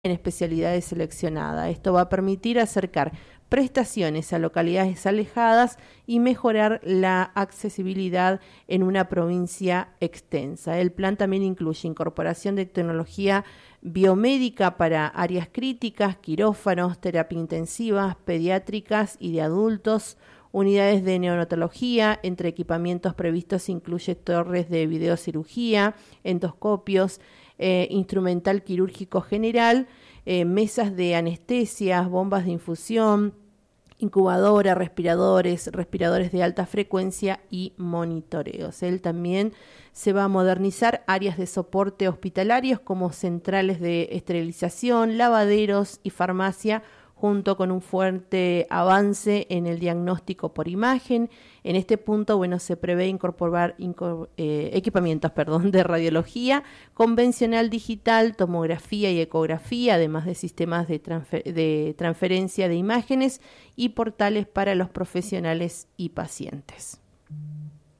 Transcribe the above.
en especialidades seleccionadas. Esto va a permitir acercar prestaciones a localidades alejadas y mejorar la accesibilidad en una provincia extensa. El plan también incluye incorporación de tecnología biomédica para áreas críticas, quirófanos, terapia intensivas, pediátricas y de adultos, unidades de neonatología. Entre equipamientos previstos incluye torres de videocirugía, endoscopios, instrumental quirúrgico general, mesas de anestesias, bombas de infusión, incubadora, respiradores de alta frecuencia y monitoreos. Él también se va a modernizar áreas de soporte hospitalarios como centrales de esterilización, lavaderos y farmacia, junto con un fuerte avance en el diagnóstico por imagen. En este punto, se prevé incorporar equipamientos de radiología convencional digital, tomografía y ecografía, además de sistemas de transferencia de imágenes y portales para los profesionales y pacientes.